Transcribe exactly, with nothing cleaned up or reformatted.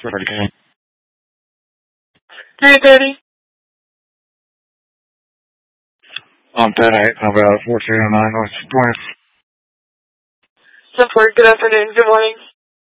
Pretty good. Hey, Daddy. On ten eight, about fourteen oh nine North Twentieth. Support, good afternoon, good morning.